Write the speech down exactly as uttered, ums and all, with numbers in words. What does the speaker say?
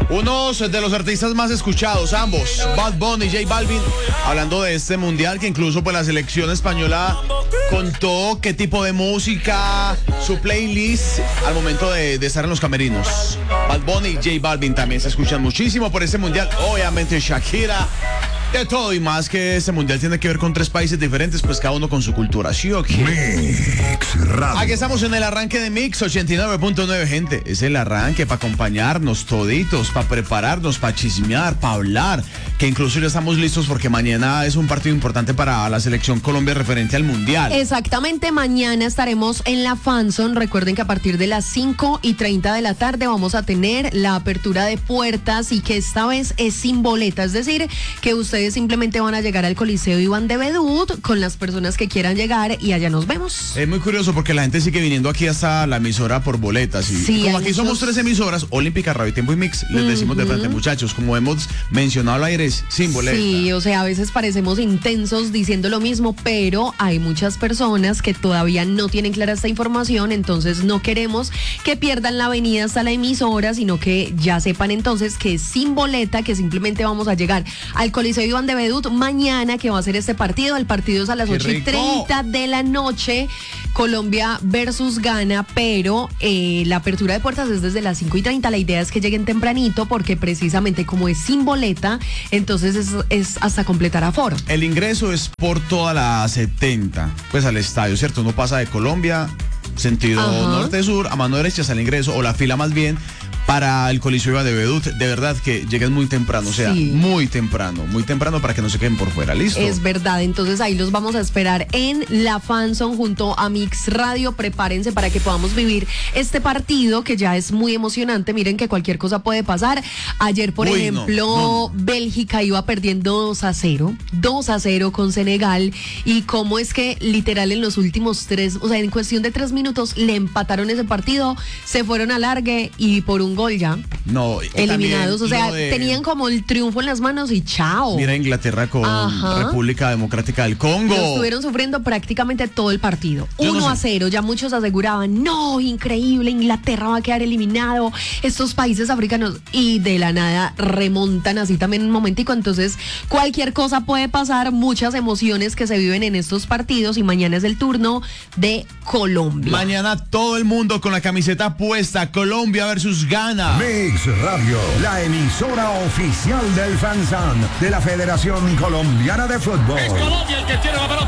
Unos de los artistas más escuchados, ambos, Bad Bunny y J Balvin, hablando de este mundial que incluso pues la selección española contó qué tipo de música, su playlist al momento de, de estar en los camerinos. Bad Bunny y J Balvin también se escuchan muchísimo por este mundial. Obviamente Shakira. De todo y más, que este mundial tiene que ver con tres países diferentes, pues cada uno con su cultura, ¿sí o qué? Mix Radio. Aquí estamos en el arranque de Mix ochenta y nueve punto nueve, gente. Es el arranque para acompañarnos toditos, para prepararnos, para chismear, para hablar. Que incluso ya estamos listos porque mañana es un partido importante para la selección Colombia referente al mundial. Exactamente, mañana estaremos en la Fanzone. Recuerden que a partir de las cinco y treinta de la tarde vamos a tener la apertura de puertas y que esta vez es sin boleta, es decir, que ustedes simplemente van a llegar al Coliseo Iván de Bedut con las personas que quieran llegar y allá nos vemos. Es muy curioso porque la gente sigue viniendo aquí hasta la emisora por boletas. Y Sí, como hay aquí somos muchos- tres emisoras, Olímpica, Radio Tiempo y Mix, les decimos de frente, muchachos, como hemos mencionado al aire, es sin boleta. Sí, o sea, a veces parecemos intensos diciendo lo mismo, pero hay muchas personas que todavía no tienen clara esta información, entonces no queremos que pierdan la avenida hasta la emisora, sino que ya sepan entonces que es sin boleta, que simplemente vamos a llegar al Coliseo Iván de Bedut mañana, que va a ser este partido. El partido es a las ¡Qué ocho y rico! treinta de la noche, Colombia versus Ghana, pero eh, la apertura de puertas es desde las cinco y treinta. La idea es que lleguen tempranito porque precisamente como es sin boleta, entonces es, es hasta completar aforo. El ingreso es por toda la setenta, pues al estadio, ¿cierto? Uno pasa de Colombia, sentido Ajá. norte-sur, a mano derecha está el ingreso, o la fila más bien, para el Coliseo Iván de Bedut. De verdad que lleguen muy temprano, o sea, Sí. muy temprano, muy temprano para que no se queden por fuera, ¿listo? Es verdad, entonces ahí los vamos a esperar en la Fanzone junto a Mix Radio. Prepárense para que podamos vivir este partido que ya es muy emocionante. Miren que cualquier cosa puede pasar. Ayer, por Uy, no, ejemplo, no, no. Bélgica iba perdiendo dos a cero, dos a cero con Senegal. Y cómo es que literal en los últimos tres, o sea, en cuestión de tres minutos le empataron ese partido, se fueron a largue y por un gol ya No, y eliminados. también O sea, lo de- tenían como el triunfo en las manos y chao. Mira Inglaterra con Ajá. República Democrática del Congo. Lo estuvieron sufriendo prácticamente todo el partido. Yo no uno sé. a cero. Ya muchos aseguraban, no, increíble, Inglaterra va a quedar eliminado. Estos países africanos. Y de la nada remontan así también un momentico. Entonces, cualquier cosa puede pasar. Muchas emociones que se viven en estos partidos. Y mañana es el turno de Colombia. Mañana todo el mundo con la camiseta puesta, Colombia versus Ghana. Mix Radio, la emisora oficial del FanZone de la Federación Colombiana de Fútbol. Es Colombia el que tiene la pelota.